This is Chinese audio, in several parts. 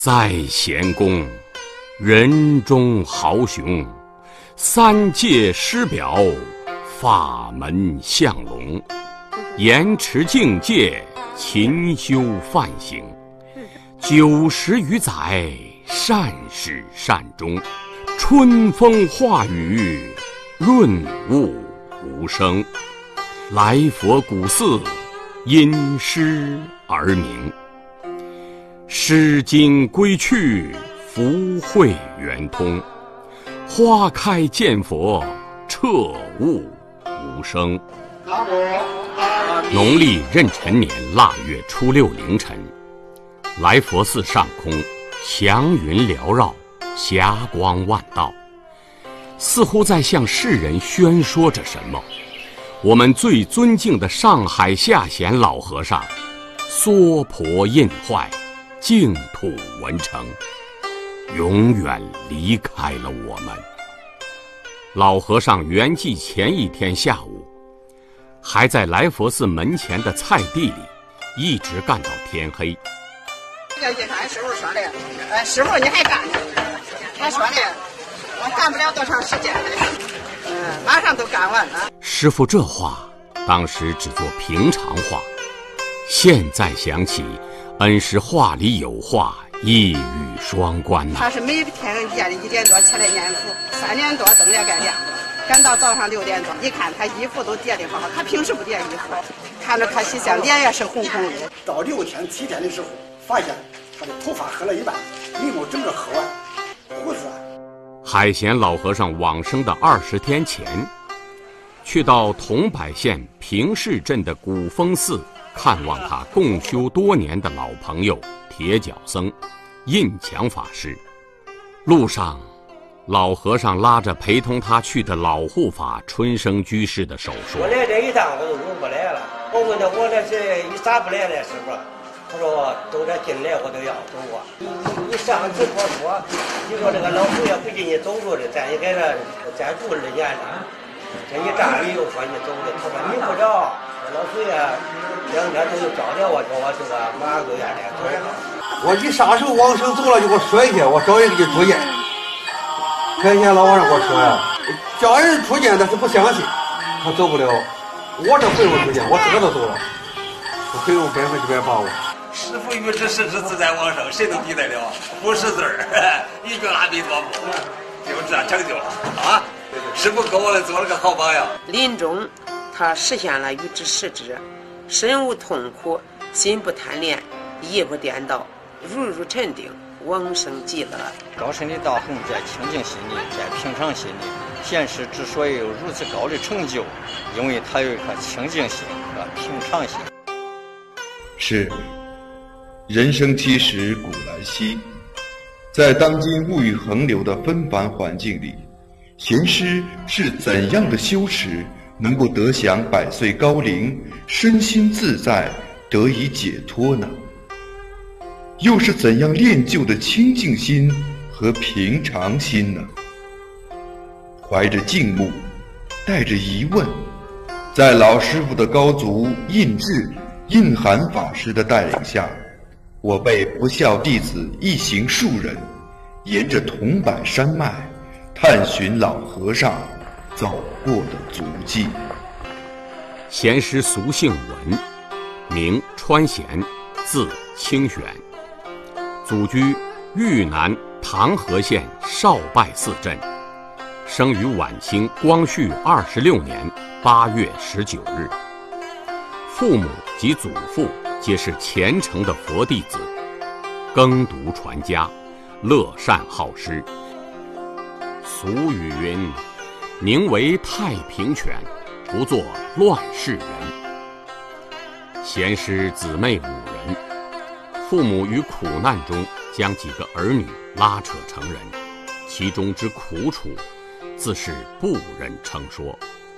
在贤公，人中豪雄，三界师表，法门相龙，严持境界，勤修梵行，90余载，善始善终，春风化雨，润物无声。来佛古寺，因诗而名。诗经归去，福慧圆通。花开见佛，彻悟无声。农历壬辰年腊月初6凌晨，来佛寺上空祥云缭绕，霞光万道，似乎在向世人宣说着什么。我们最尊敬的上海下贤老和尚娑婆印坏，净土文成，永远离开了我们。老和尚圆寂前一天下午，还在来佛寺门前的菜地里一直干到天黑。 这个俺师傅说的，师傅你还干呢？他说的，我干不了多长时间了，马上都干完了。 师傅这话当时只做平常话，现在想起，恩师话里有话，一语双关呐。 他是每天夜里1点多起来念佛，3点多灯也该亮了，赶到早上6点多，一看他衣服都叠得好，他平时不叠衣服，看着他洗相，脸也是红红的。 到6天7天的时候，发现他的头发黑了一半，眉毛整个黑完，胡子。 海贤老和尚往生的20天前，去到桐柏县平市镇的古峰寺看望他共修多年的老朋友铁脚僧印强法师。路上，老和尚拉着陪同他去的老护法春生居士的手说：“ 我来这一趟我都入不来了。我问他我这是你咋不来了，师傅？他说都这进来我都要走啊。你上次说，你说这个老祖爷不给你走路的，咱也给他再住2年了。这一站你又说你走的，他说你不着，老祖爷2天都有招了我，说我这个马上就愿来走。 我一啥时候往生走了就给我说一下，我找人给你出见。开先老和尚给我说呀，叫人出见他是不相信，他走不了。我这不用出见，我自个都走了，我可以用100%把握。 师父于之实之自在往生，谁都抵得了，不识字儿，一句阿弥陀佛，就这样成就了啊！师父给我做了个好榜样。 临终，他实现了于之实之，身无痛苦，心不贪恋，意不颠倒，如沉定，往生极乐。 高深的道行在清净心里，在平常心里。贤师之所以有如此高的成就，因为他有一颗清净心和平常心。 是。人生其实古来稀，在当今物欲横流的纷繁环境里，贤师是怎样的修持能够得享100岁高龄，身心自在，得以解脱呢？又是怎样练就的清净心和平常心呢？怀着敬慕，带着疑问，在老师傅的高足印智、印涵法师的带领下，我辈不孝弟子一行数人，沿着桐柏山脉，探寻老和尚走过的足迹。 贤师俗姓文，名川贤，字清玄，祖居豫南唐河县少拜寺镇，生于晚清光绪26年8月19日。父母及祖父皆是虔诚的佛弟子，耕读传家，乐善好施。俗语云：“宁为太平犬，不做乱世人。”贤师姊妹5人，父母于苦难中将几个儿女拉扯成人，其中之苦楚，自是不忍称说。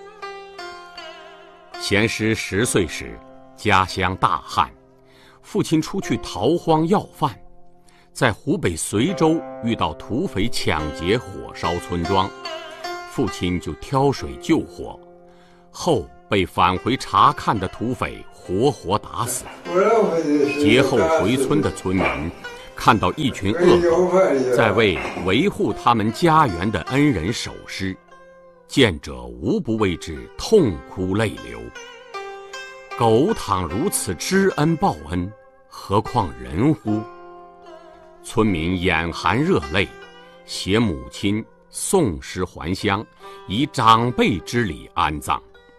贤师10岁时，家乡大旱，父亲出去逃荒要饭，在湖北随州遇到土匪抢劫火烧村庄，父亲就挑水救火，后被返回查看的土匪活活打死。劫后回村的村民看到一群恶狗在为维护他们家园的恩人守尸，见者无不为之痛哭泪流。狗倘如此知恩报恩，何况人乎？村民眼含热泪，携母亲送尸还乡，以长辈之礼安葬。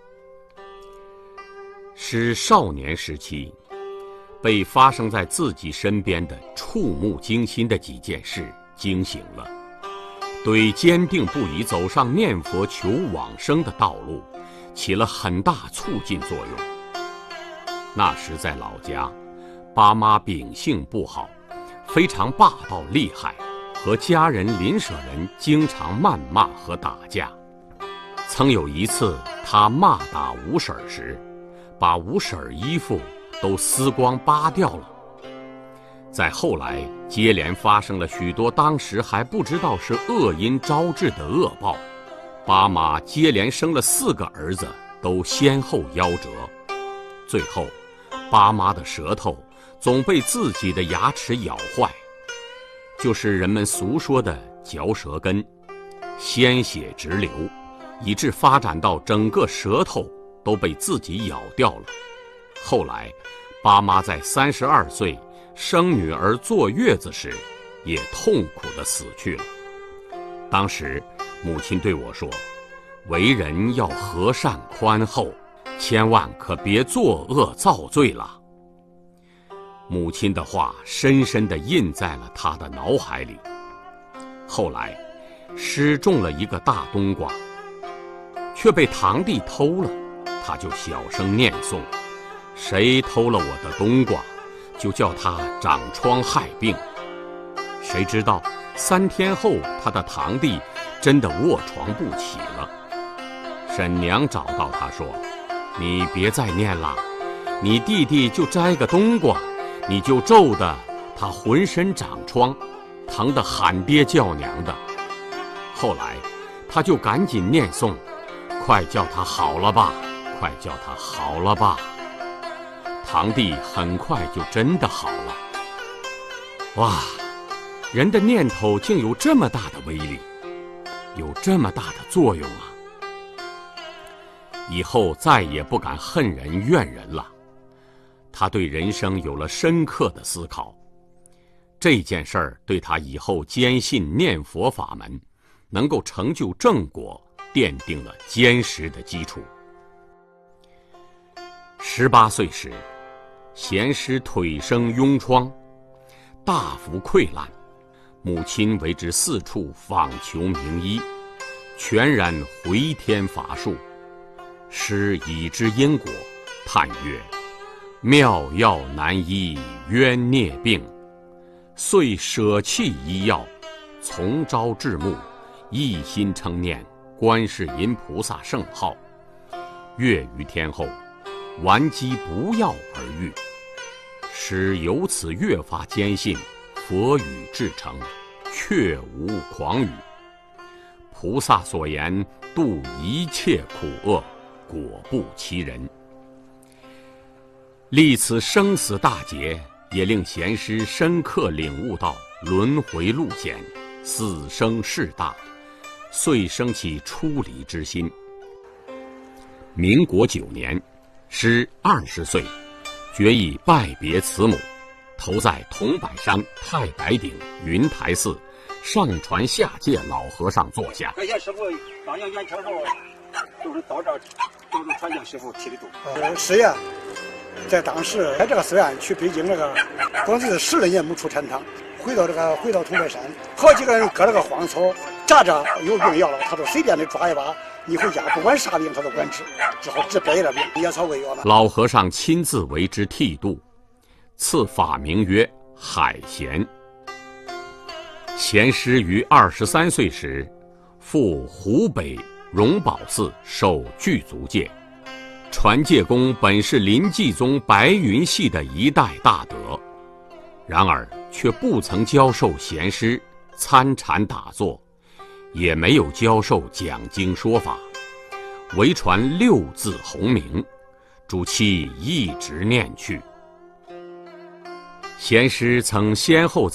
使少年时期被发生在自己身边的触目惊心的几件事惊醒了，对坚定不移走上念佛求往生的道路起了很大促进作用。那时在老家，爸妈秉性不好，非常霸道厉害，和家人邻舍人经常谩骂和打架。曾有一次他骂打吴婶时，把吴婶衣服都撕光扒掉了。再后来接连发生了许多当时还不知道是恶因招致的恶报，爸妈接连生了4个儿子，都先后夭折。最后爸妈的舌头总被自己的牙齿咬坏，就是人们俗说的嚼舌根，鲜血直流，以致发展到整个舌头都被自己咬掉了。后来爸妈在32岁生女儿坐月子时，也痛苦地死去了。当时母亲对我说，为人要和善宽厚，千万可别作恶造罪了。母亲的话深深地印在了他的脑海里。后来失种了一个大冬瓜，却被堂弟偷了，他就小声念诵，谁偷了我的冬瓜，就叫他长疮害病。谁知道3天后，他的堂弟真的卧床不起了。婶娘找到他说，你别再念了，你弟弟就摘个冬瓜，你就咒得他浑身长疮，疼得喊爹叫娘的。后来他就赶紧念诵，快叫他好了吧，快叫他好了吧。堂弟很快就真的好了。哇，人的念头竟有这么大的威力，有这么大的作用啊！以后再也不敢恨人怨人了。他对人生有了深刻的思考，这件事儿对他以后坚信念佛法门能够成就正果奠定了坚实的基础。18岁时，贤师腿生痈疮，大幅溃烂，母亲为之四处访求名医，全然回天乏术。师已知因果，叹曰：妙药难医冤孽病，遂舍弃医药，从朝至暮，一心称念观世音菩萨圣号。月余天后，顽疾不药而愈，使由此越发坚信佛语至诚，确无诳语。菩萨所言度一切苦厄，果不其人。历此生死大劫，也令贤师深刻领悟到轮回路险，死生事大，遂生起出离之心。民国9年，师20岁，决意拜别慈母，投在桐柏山太白顶云台寺上传下界老和尚座下。 感谢师傅当年元朝时候，就是到这儿，都是传向师傅提的度。师爷在当时在这个寺院去北京那个，光是12年没出禅堂，回到桐柏山，好几个人割了个荒草，扎着有病要了，他都随便的抓一把，你回家不管啥病他都管治，只好治别的病，野草为药嘛。 老和尚亲自为之剃度，赐法名曰海贤。贤师于23岁时，赴湖北荣宝寺受具足戒。传戒公本是临济宗白云系的一代大德，然而却不曾教授贤师参禅打坐，也没有教授讲经说法，唯传6字洪名，主其一直念去。贤师曾先后